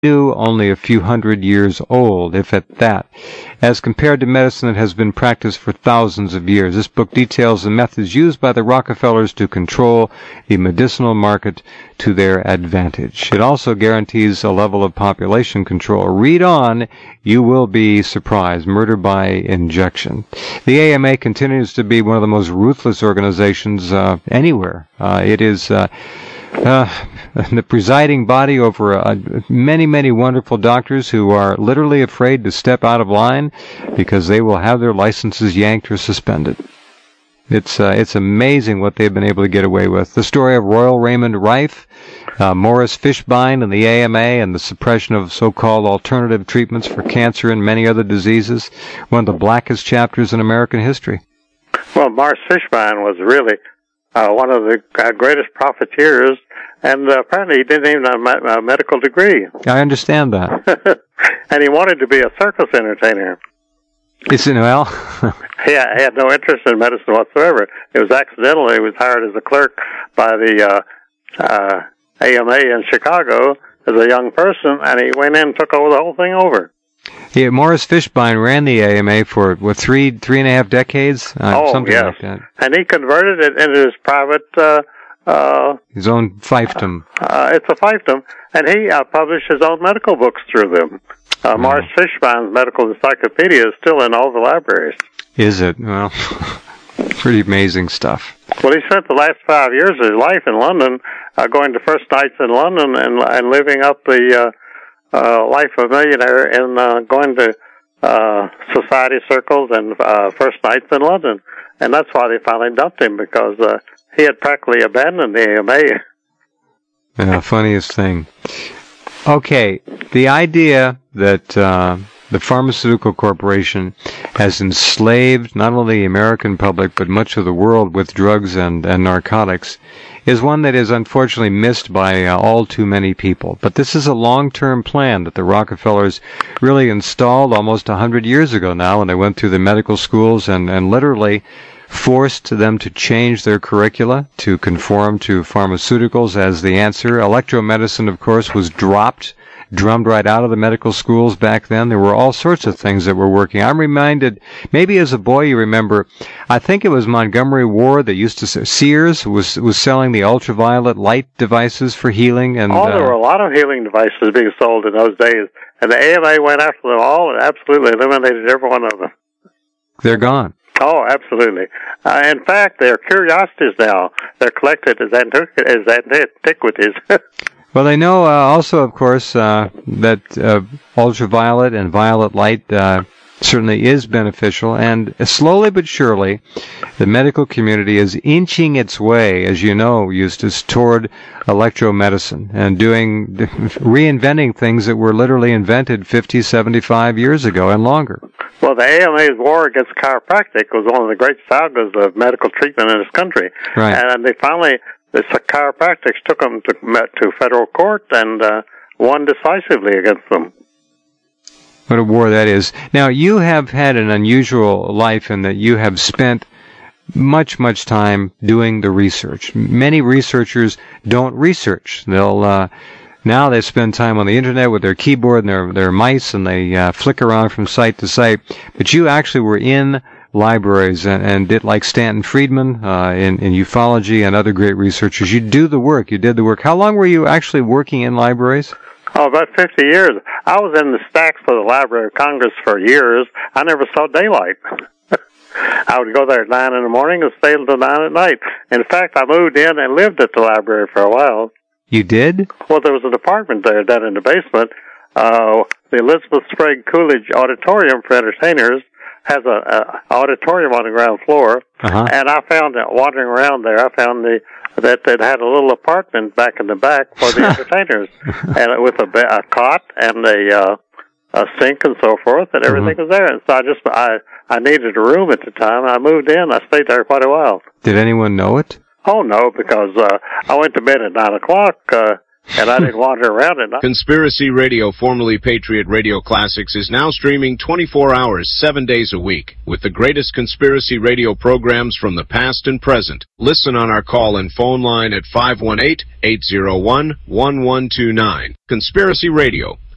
new, only a few hundred years old, if at that, as compared to medicine that has been practiced for thousands of years. This book details the methods used by the Rockefellers to control the medicinal market to their advantage. It also guarantees a level of population control. Read on, you will be surprised. Murder by injection. The AMA continues to be one of the most ruthless organizations anywhere. It is the presiding body over many, many wonderful doctors who are literally afraid to step out of line because they will have their licenses yanked or suspended. It's amazing what they've been able to get away with. The story of Royal Raymond Rife, Morris Fishbein and the AMA, and the suppression of so-called alternative treatments for cancer and many other diseases, one of the blackest chapters in American history. Well, Morris Fishbein was really one of the greatest profiteers, and apparently he didn't even have a medical degree. I understand that. And he wanted to be a circus entertainer. Well? He had no interest in medicine whatsoever. It was accidental. He was hired as a clerk by the AMA in Chicago as a young person, and he went in and took over the whole thing over. Yeah, Morris Fishbein ran the AMA for, three and a half decades? Something yes. like that. And he converted it into his private... his own fiefdom. It's a fiefdom, and he published his own medical books through them. Morris Fishbein's Medical Encyclopedia is still in all the libraries. Is it? Well, pretty amazing stuff. Well, he spent the last 5 years of his life in London, going to first nights in London and living up the life of a millionaire and going to society circles and first nights in London. And that's why they finally dumped him, because he had practically abandoned the AMA. Yeah, funniest thing. Okay, the idea that the pharmaceutical corporation has enslaved not only the American public but much of the world with drugs and narcotics is one that is unfortunately missed by all too many people. But this is a long-term plan that the Rockefellers really installed almost 100 years ago now when they went through the medical schools and literally forced them to change their curricula to conform to pharmaceuticals as the answer. Electromedicine, of course, was drummed right out of the medical schools back then. There were all sorts of things that were working. I'm reminded, maybe as a boy you remember, I think it was Montgomery Ward that used to say, Sears was selling the ultraviolet light devices for healing. And there were a lot of healing devices being sold in those days, and the AMA went after them all and absolutely eliminated every one of them. They're gone. Oh, absolutely. In fact, they're curiosities now. They're collected as antiquities. Well, they know also, of course, that ultraviolet and violet light certainly is beneficial, and slowly but surely, the medical community is inching its way, as you know, Eustace, toward electromedicine and reinventing things that were literally invented 50, 75 years ago and longer. Well, the AMA's war against chiropractic was one of the great sagas of medical treatment in this country. Right. And they finally, the chiropractics took them to federal court and won decisively against them. What a war that is. Now, you have had an unusual life in that you have spent much, much time doing the research. Many researchers don't research. Now they spend time on the internet with their keyboard and their mice, and they flick around from site to site. But you actually were in libraries and did, like Stanton Friedman in ufology and other great researchers. You did the work. How long were you actually working in libraries? Oh, about 50 years. I was in the stacks for the Library of Congress for years. I never saw daylight. I would go there at 9 in the morning and stay until 9 at night. In fact, I moved in and lived at the library for a while. You did? Well, there was an apartment there down in the basement. The Elizabeth Sprague Coolidge Auditorium for Entertainers has an auditorium on the ground floor. Uh-huh. And I found that wandering around there, I found that it had a little apartment back in the back for the entertainers, and with a cot and a sink and so forth, and everything was there. And so I needed a room at the time. I moved in. I stayed there quite a while. Did anyone know it? Oh, no, because I went to bed at 9 o'clock, and I didn't wander around at night. Conspiracy Radio, formerly Patriot Radio Classics, is now streaming 24 hours, 7 days a week, with the greatest conspiracy radio programs from the past and present. Listen on our call-in phone line at 518-801-1129. Conspiracy Radio,